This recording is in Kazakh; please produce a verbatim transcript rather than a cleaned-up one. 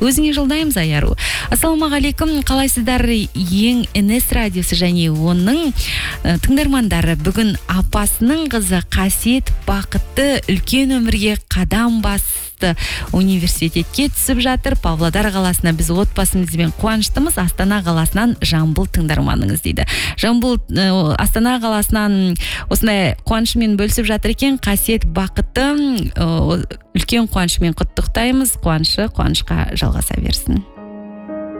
Өзіңе жолдаймыз, Аяру. Ассалаумағалейкум, қалайсыздар? Ең Энес радиосы және оның ә, тыңдармандары бүгін апасының қызы Қасиет бақытты үлкен өмірге қадам басты. Университетке түсіп жатыр. Павлодар қаласына біз отбасымызбен қуаныштымыз. Астана қаласынан Жамбыл тыңдарманыңыз дейді. Жамбыл ә, Астана қаласынан осындай қуанышымен бөлісіп жатыр екен. Қасиет бақытты ә, үлкен қуанышымен құттықтаймыз. Қуанышы қуанышқа жалғаса берсін.